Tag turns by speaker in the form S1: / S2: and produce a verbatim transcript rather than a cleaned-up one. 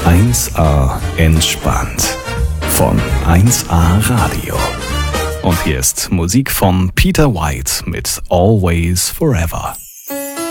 S1: eins A entspannt von eins A Radio. Und hier ist Musik von Peter White mit Always Forever.